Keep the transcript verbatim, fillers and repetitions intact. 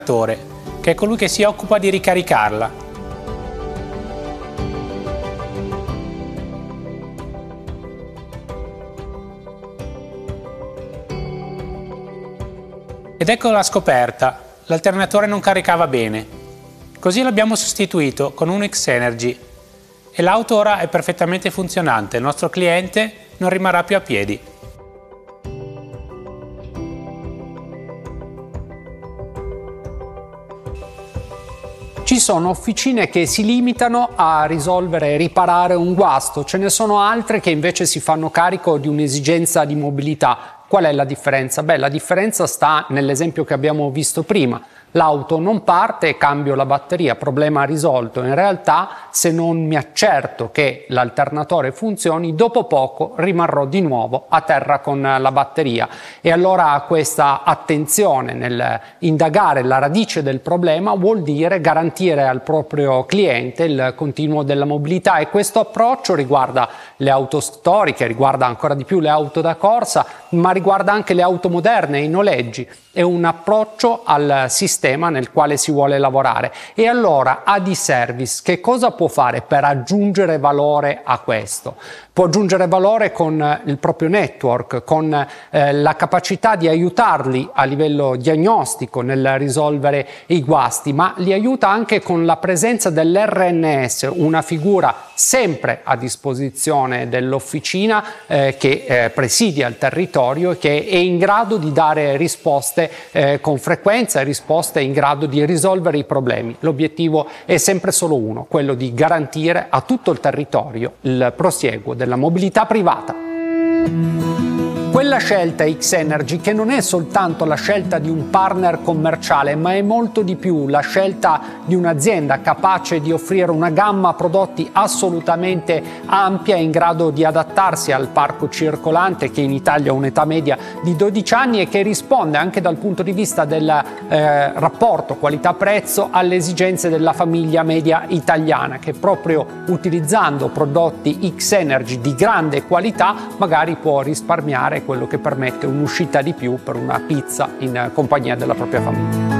che è colui che si occupa di ricaricarla. Ed ecco la scoperta, l'alternatore non caricava bene. Così l'abbiamo sostituito con un X-Energy e l'auto ora è perfettamente funzionante, il nostro cliente non rimarrà più a piedi. Ci sono officine che si limitano a risolvere e riparare un guasto, ce ne sono altre che invece si fanno carico di un'esigenza di mobilità. Qual è la differenza? Beh, la differenza sta nell'esempio che abbiamo visto prima. L'auto non parte e cambio la batteria, problema risolto. In realtà, se non mi accerto che l'alternatore funzioni, dopo poco rimarrò di nuovo a terra con la batteria. E allora questa attenzione nel indagare la radice del problema vuol dire garantire al proprio cliente il continuo della mobilità, e questo approccio riguarda le auto storiche, riguarda ancora di più le auto da corsa, ma riguarda anche le auto moderne e i noleggi. È un approccio al sistema nel quale si vuole lavorare. E allora Adiservice che cosa può fare per aggiungere valore a questo? Può aggiungere valore con il proprio network, con eh, la capacità di aiutarli a livello diagnostico nel risolvere i guasti, ma li aiuta anche con la presenza dell'R N S, una figura sempre a disposizione dell'officina eh, che eh, presidia il territorio e che è in grado di dare risposte Eh, con frequenza e risposte in grado di risolvere i problemi. L'obiettivo è sempre solo uno, quello di garantire a tutto il territorio il prosieguo della mobilità privata. Quella scelta X-Energy che non è soltanto la scelta di un partner commerciale, ma è molto di più la scelta di un'azienda capace di offrire una gamma prodotti assolutamente ampia, in grado di adattarsi al parco circolante, che in Italia ha un'età media di dodici anni e che risponde anche dal punto di vista del eh, rapporto qualità-prezzo alle esigenze della famiglia media italiana, che proprio utilizzando prodotti X-Energy di grande qualità magari può risparmiare quello che permette un'uscita di più per una pizza in compagnia della propria famiglia.